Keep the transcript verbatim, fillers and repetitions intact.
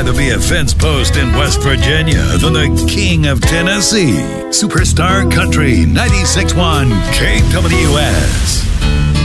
rather be a fence post in West Virginia than the king of Tennessee. Superstar Country ninety-six point one K W S.